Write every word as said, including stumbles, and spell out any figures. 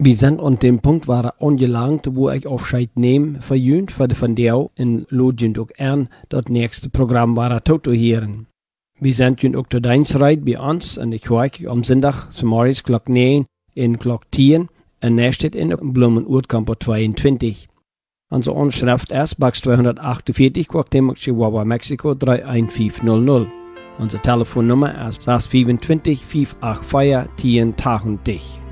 Wir sind an dem Punkt waren angelangt, wo ich Aufscheid nehme, verjühnt für die von dir in Lodgen auch an, das nächste Programm war Toto hören. Wir sind jün auch zu Deinsreit bei uns und ich höre am Sonntag zum Morgens Glock neun in Glock zehn und nächstes in Blumen-Urtkampo zweiundzwanzig. Unsere Anschrift ist Box zweihundertachtundvierzig, Guatemala, Chihuahua, Mexiko drei eins fünf null null. Unsere Telefonnummer ist sechs zwei fünf, fünf acht vier, zehn tausend.